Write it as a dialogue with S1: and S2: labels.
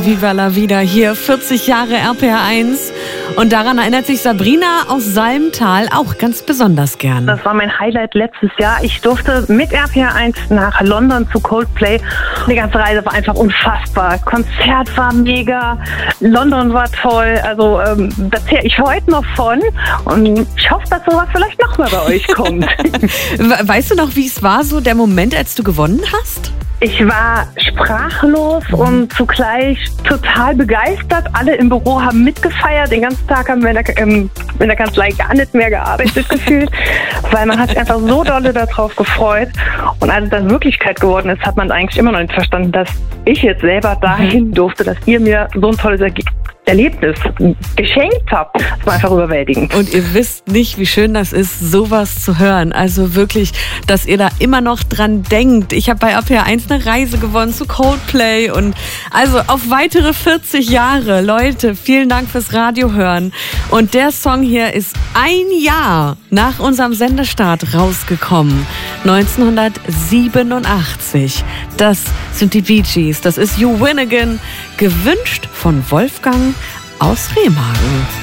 S1: Viva la Vida hier, 40 Jahre RPR1. Und daran erinnert sich Sabrina aus Salmtal auch ganz besonders gern.
S2: Das war mein Highlight letztes Jahr. Ich durfte mit RPR1 nach London zu Coldplay. Die ganze Reise war einfach unfassbar. Konzert war mega, London war toll. Also da zähle ich heute noch von. Und ich hoffe, dass sowas vielleicht nochmal bei euch kommt.
S1: Weißt du noch, wie es war, so der Moment, als du gewonnen hast?
S2: Ich war sprachlos und zugleich total begeistert. Alle im Büro haben mitgefeiert. Den ganzen Tag haben wir in der Kanzlei gar nicht mehr gearbeitet gefühlt, weil man hat sich einfach so dolle darauf gefreut. Und als es dann Wirklichkeit geworden ist, hat man eigentlich immer noch nicht verstanden, dass ich jetzt selber dahin durfte, dass ihr mir so ein tolles Erlebnis geschenkt habt. Das war einfach überwältigend.
S1: Und ihr wisst nicht, wie schön das ist, sowas zu hören. Also wirklich, dass ihr da immer noch dran denkt. Ich habe bei RPR1 eine Reise gewonnen zu Coldplay und also auf weitere 40 Jahre. Leute, vielen Dank fürs Radio hören. Und der Song hier ist ein Jahr nach unserem Sendestart rausgekommen. 1987. Das sind die Bee Gees. Das ist You Win Again. Gewünscht von Wolfgang aus Remagen.